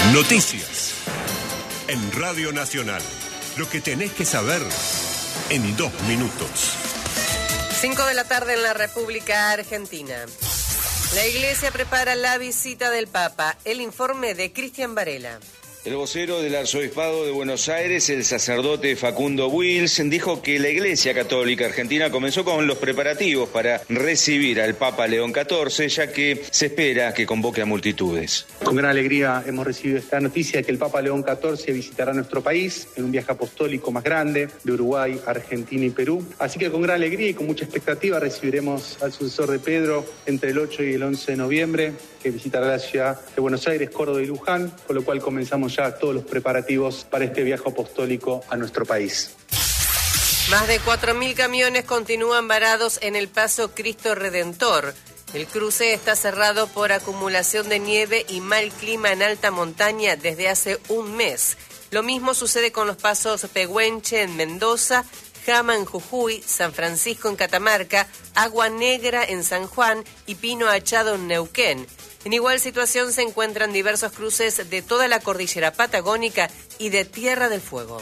Noticias en Radio Nacional. Lo que tenés que saber en 2 minutos. 5 de la tarde en la República Argentina. La Iglesia prepara la visita del Papa. El informe de Cristian Varela. El vocero del Arzobispado de Buenos Aires, el sacerdote Facundo Wills, dijo que la Iglesia Católica Argentina comenzó con los preparativos para recibir al Papa León XIV, ya que se espera que convoque a multitudes. Con gran alegría hemos recibido esta noticia de que el Papa León XIV visitará nuestro país en un viaje apostólico más grande de Uruguay, Argentina y Perú. Así que con gran alegría y con mucha expectativa recibiremos al sucesor de Pedro entre el 8 y el 11 de noviembre, que visitará la ciudad de Buenos Aires, Córdoba y Luján, con lo cual comenzamos ya todos los preparativos para este viaje apostólico a nuestro país. Más de 4.000 camiones continúan varados en el paso Cristo Redentor. El cruce está cerrado por acumulación de nieve y mal clima en alta montaña desde hace un mes. Lo mismo sucede con los pasos Pehuenche en Mendoza, Jama en Jujuy, San Francisco en Catamarca, Agua Negra en San Juan y Pino Achado en Neuquén. En igual situación se encuentran diversos cruces de toda la cordillera patagónica y de Tierra del Fuego.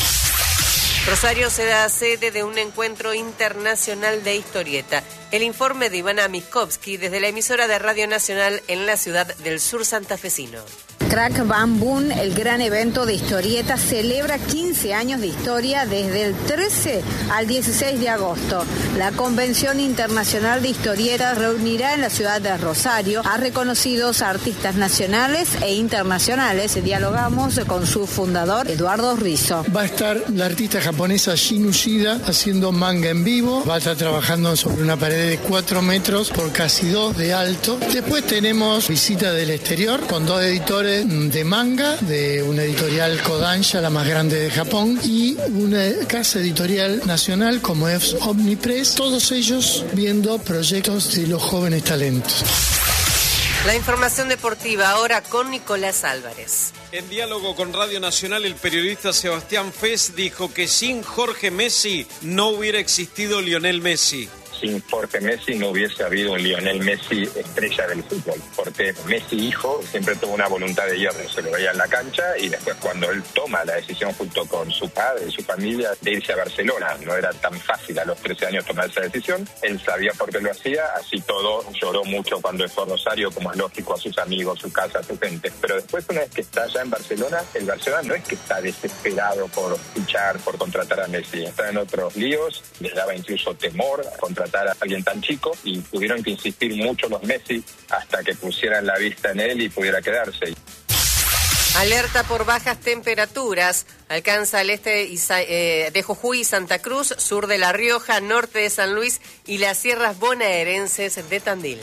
Rosario será sede de un encuentro internacional de historieta. El informe de Ivana Miskovsky desde la emisora de Radio Nacional en la ciudad del sur santafesino. Crack Bam Boom, el gran evento de historieta, celebra 15 años de historia desde el 13 al 16 de agosto. La Convención Internacional de Historietas reunirá en la ciudad de Rosario a reconocidos artistas nacionales e internacionales. Dialogamos con su fundador, Eduardo Rizzo. Va a estar la artista japonesa Shin Ushida haciendo manga en vivo. Va a estar trabajando sobre una pared de 4 metros por casi 2 de alto. Después tenemos visita del exterior con 2 editores de manga, de una editorial Kodansha, la más grande de Japón, y una casa editorial nacional como es Omnipress, todos ellos viendo proyectos de los jóvenes talentos. La información deportiva ahora con Nicolás Álvarez. En diálogo con Radio Nacional, el periodista Sebastián Fez dijo que sin Jorge Messi no hubiera existido Lionel Messi. Sin Jorge Messi no hubiese habido un Lionel Messi estrella del fútbol, porque Messi hijo siempre tuvo una voluntad de hierro, se lo veía en la cancha y después cuando él toma la decisión junto con su padre y su familia de irse a Barcelona, no era tan fácil a los 13 años tomar esa decisión, él sabía por qué lo hacía, así todo, lloró mucho cuando fue a Rosario, como es lógico, a sus amigos, su casa, a su gente, pero después una vez que está allá en Barcelona, el Barcelona no es que está desesperado por fichar, por contratar a Messi, está en otros líos, les daba incluso temor contratar a alguien tan chico y tuvieron que insistir mucho los Messi hasta que pusieran la vista en él y pudiera quedarse. Alerta por bajas temperaturas. Alcanza el este de Jujuy y Santa Cruz, sur de La Rioja, norte de San Luis y las sierras bonaerenses de Tandil.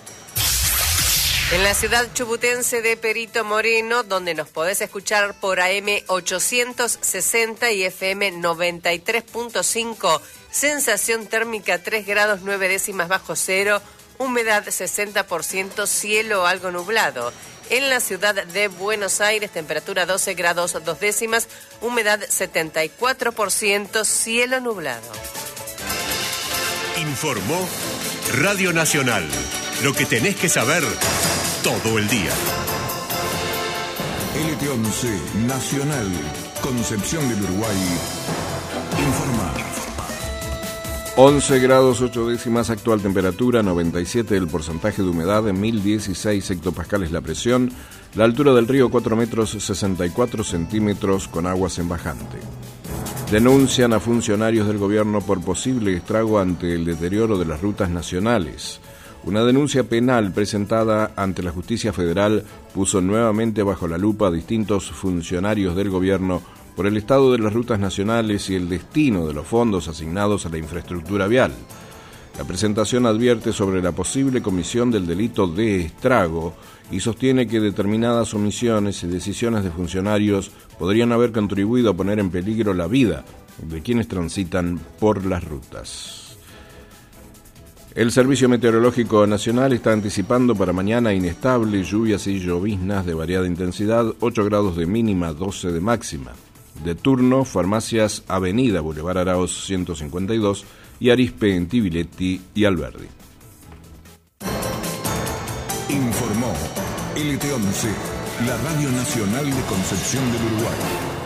En la ciudad chubutense de Perito Moreno, donde nos podés escuchar por AM 860 y FM 93.5, sensación térmica 3 grados 9 décimas bajo cero, humedad 60%, cielo algo nublado. En la ciudad de Buenos Aires, temperatura 12 grados 2 décimas, humedad 74%, cielo nublado. Informó Radio Nacional. Lo que tenés que saber todo el día. LT11 Nacional, Concepción del Uruguay, informa. 11 grados 8 décimas actual temperatura, 97 el porcentaje de humedad, 1016 hectopascales la presión, la altura del río 4 metros 64 centímetros con aguas en bajante. Denuncian a funcionarios del gobierno por posible estrago ante el deterioro de las rutas nacionales. Una denuncia penal presentada ante la Justicia Federal puso nuevamente bajo la lupa a distintos funcionarios del gobierno por el estado de las rutas nacionales y el destino de los fondos asignados a la infraestructura vial. La presentación advierte sobre la posible comisión del delito de estrago y sostiene que determinadas omisiones y decisiones de funcionarios podrían haber contribuido a poner en peligro la vida de quienes transitan por las rutas. El Servicio Meteorológico Nacional está anticipando para mañana inestable, lluvias y lloviznas de variada intensidad, 8 grados de mínima, 12 de máxima. De turno, farmacias Avenida Boulevard Araoz 152 y Arizpe en Tibiletti y Alberdi. Informó LT11 La Radio Nacional de Concepción del Uruguay.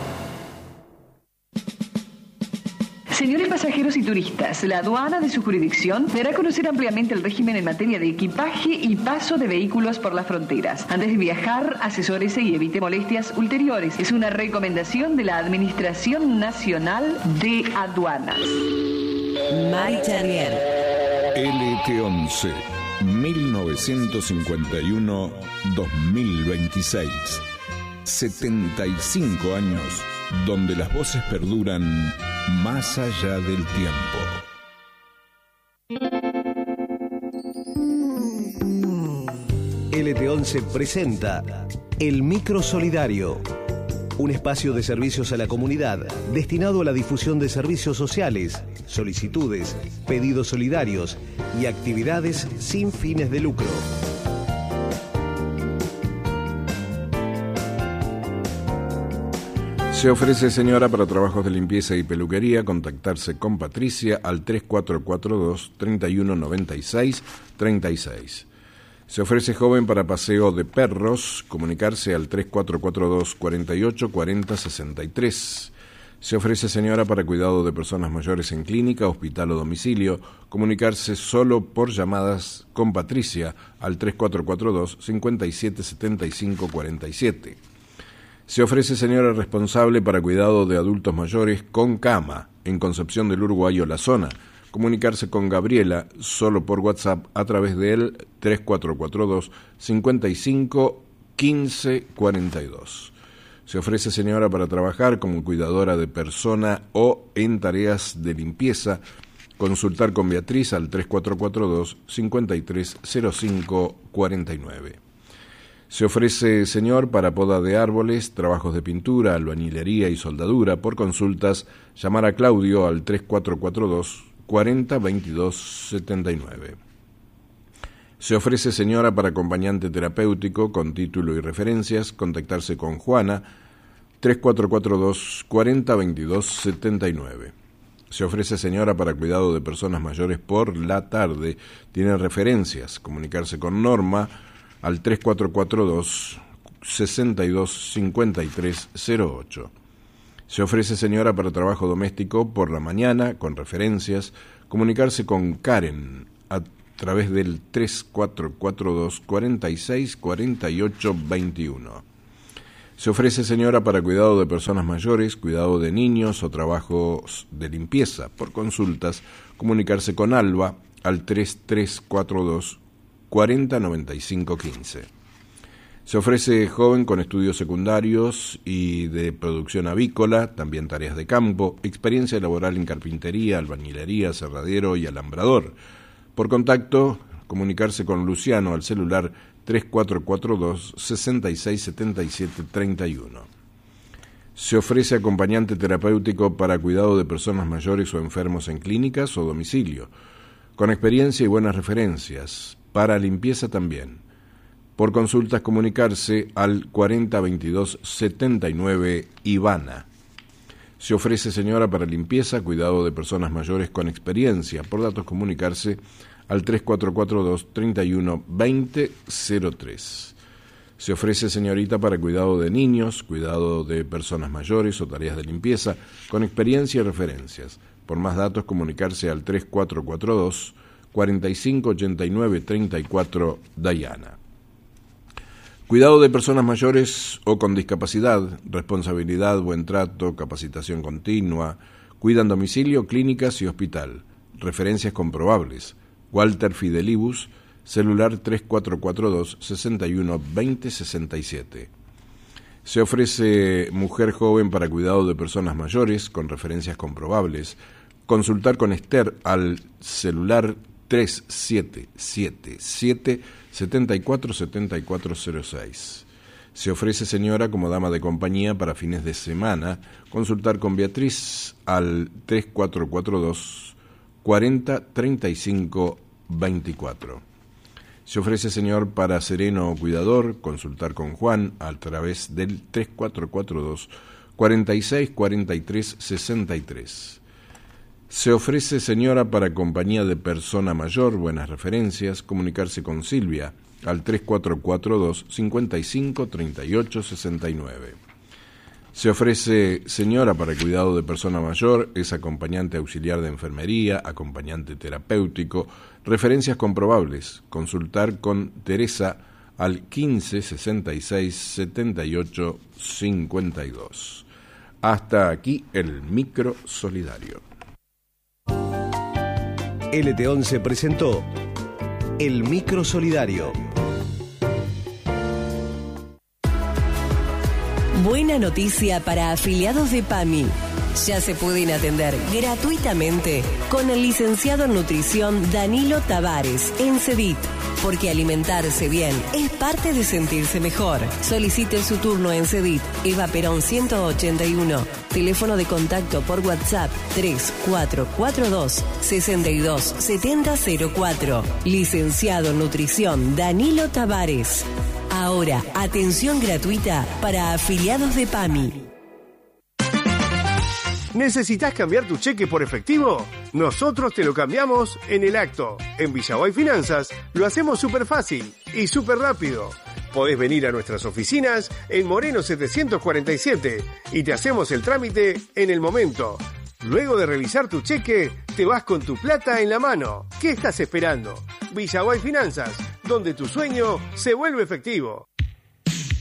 Señores pasajeros y turistas, la aduana de su jurisdicción dará a conocer ampliamente el régimen en materia de equipaje y paso de vehículos por las fronteras. Antes de viajar, asesórese y evite molestias ulteriores. Es una recomendación de la Administración Nacional de Aduanas. Mari Charrier. LT11, 1951-2026. 75 años donde las voces perduran más allá del tiempo. LT11 presenta El Micro Solidario, un espacio de servicios a la comunidad destinado a la difusión de servicios sociales, solicitudes, pedidos solidarios y actividades sin fines de lucro. Se ofrece, señora, para trabajos de limpieza y peluquería, contactarse con Patricia al 3442-3196-36. Se ofrece joven para paseo de perros, comunicarse al 3442-484063. Se ofrece señora para cuidado de personas mayores en clínica, hospital o domicilio, comunicarse solo por llamadas con Patricia al 3442-577547. Se ofrece señora responsable para cuidado de adultos mayores con cama en Concepción del Uruguay o la zona. Comunicarse con Gabriela solo por WhatsApp a través del 3442 55 15 42. Se ofrece señora para trabajar como cuidadora de persona o en tareas de limpieza. Consultar con Beatriz al 3442 5305 49. Se ofrece señor para poda de árboles, trabajos de pintura, albañilería y soldadura. Por consultas, llamar a Claudio al 3442 40 22 79. Se ofrece señora para acompañante terapéutico con título y referencias, contactarse con Juana 3442 40 22 79. Se ofrece señora para cuidado de personas mayores por la tarde, tiene referencias, comunicarse con Norma al 3442 62 53 08. Se ofrece señora para trabajo doméstico por la mañana, con referencias, comunicarse con Karen a través del 3442 46 48 21. Se ofrece señora para cuidado de personas mayores, cuidado de niños o trabajos de limpieza. Por consultas, comunicarse con Alba al 3342 40 95 15. Se ofrece joven con estudios secundarios y de producción avícola, también tareas de campo, experiencia laboral en carpintería, albañilería, cerradero y alambrador. Por contacto, comunicarse con Luciano al celular 3442 66 77 31. Se ofrece acompañante terapéutico para cuidado de personas mayores o enfermos en clínicas o domicilio, con experiencia y buenas referencias, para limpieza también. Por consultas, comunicarse al 4022 79 Ivana. Se ofrece señora para limpieza, cuidado de personas mayores con experiencia. Por datos, comunicarse al 3442 31 20 03. Se ofrece señorita para cuidado de niños, cuidado de personas mayores o tareas de limpieza, con experiencia y referencias. Por más datos, comunicarse al 3442 45 89 34 Dayana. Cuidado de personas mayores o con discapacidad, responsabilidad, buen trato, capacitación continua, cuidan domicilio, clínicas y hospital. Referencias comprobables. Walter Fidelibus, celular 3442 61 20 67. Se ofrece mujer joven para cuidado de personas mayores con referencias comprobables. Consultar con Esther al celular 3777 74 7406. Se ofrece señora como dama de compañía para fines de semana. Consultar con Beatriz al 3442 40 35 24. Se ofrece señor para sereno o cuidador. Consultar con Juan a través del 3442 46 43 63. Se ofrece señora para compañía de persona mayor, buenas referencias, comunicarse con Silvia al 3442 55 38 69. Se ofrece señora para el cuidado de persona mayor, es acompañante auxiliar de enfermería, acompañante terapéutico, referencias comprobables. Consultar con Teresa al 15 66 78 52. Hasta aquí el micro solidario. LT11 presentó el micro solidario. Buena noticia para afiliados de PAMI. Ya se pueden atender gratuitamente con el licenciado en nutrición Danilo Tavares en CEDIT. Porque alimentarse bien es parte de sentirse mejor. Solicite su turno en CEDIT, Eva Perón 181. Teléfono de contacto por WhatsApp 3442 62 7004. Licenciado en nutrición Danilo Tavares. Ahora, atención gratuita para afiliados de PAMI. ¿Necesitas cambiar tu cheque por efectivo? Nosotros te lo cambiamos en el acto. En Villaguay Finanzas lo hacemos súper fácil y súper rápido. Podés venir a nuestras oficinas en Moreno 747 y te hacemos el trámite en el momento. Luego de revisar tu cheque, te vas con tu plata en la mano. ¿Qué estás esperando? Villaguay Finanzas, donde tu sueño se vuelve efectivo.